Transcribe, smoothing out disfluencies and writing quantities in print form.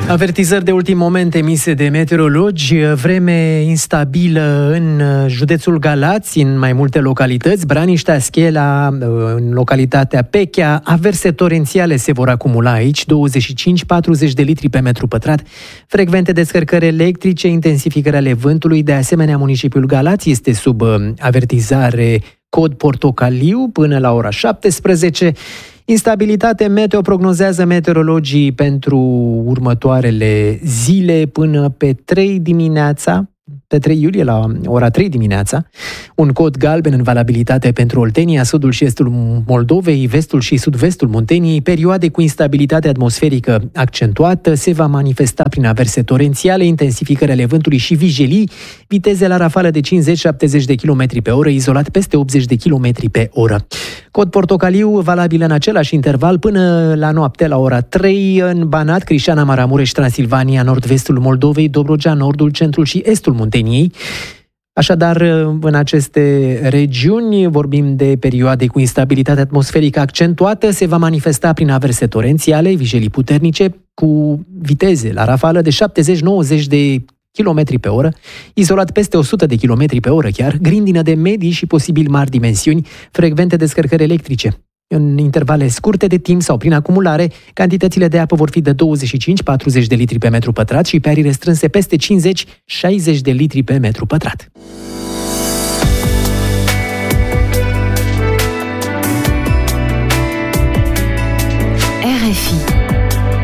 Avertizări de ultim moment emise de meteorologi, vreme instabilă în județul Galați, în mai multe localități, Braniștea, Schela, în localitatea Pechea, averse torențiale se vor acumula aici, 25-40 de litri pe metru pătrat, frecvente descărcări electrice, intensificări ale vântului, de asemenea municipiul Galați este sub avertizare cod portocaliu până la ora 17. Instabilitate meteo prognozează meteorologii pentru următoarele zile până pe 3 dimineața, pe 3 iulie la ora 3 dimineața, un cod galben în valabilitate pentru Oltenia, sudul și estul Moldovei, vestul și sud-vestul Munteniei, perioade cu instabilitate atmosferică accentuată, se va manifesta prin averse torențiale, intensificări ale vântului și vijelii, viteze la rafală de 50-70 de km pe oră, izolat peste 80 de km pe oră. Cod portocaliu valabil în același interval până la noapte la ora 3 în Banat, Crișana, Maramureș, Transilvania, nord-vestul Moldovei, Dobrogea, nordul, centrul și estul Munteniei. Așadar, în aceste regiuni vorbim de perioade cu instabilitate atmosferică accentuată, se va manifesta prin averse torențiale, vijelii puternice cu viteze la rafală de 70-90 de km pe oră, izolat peste 100 de km pe oră chiar, grindină de medii și posibil mari dimensiuni, frecvente descărcări electrice. În intervale scurte de timp sau prin acumulare, cantitățile de apă vor fi de 25-40 de litri pe metru pătrat și pe arii restrânse peste 50-60 de litri pe metru pătrat.